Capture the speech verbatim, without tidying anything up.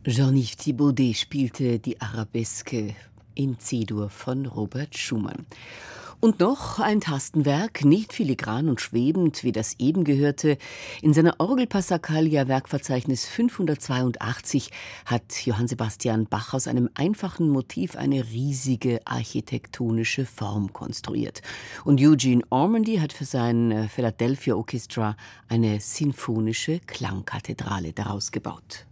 Jean-Yves Thibaudet spielte die Arabeske in C-Dur von Robert Schumann. Und noch ein Tastenwerk, nicht filigran und schwebend wie das eben gehörte. In seiner Orgelpassacaglia Werkverzeichnis fünfhundertzweiundachtzig hat Johann Sebastian Bach aus einem einfachen Motiv eine riesige architektonische Form konstruiert. Und Eugene Ormandy hat für sein Philadelphia Orchestra eine sinfonische Klangkathedrale daraus gebaut.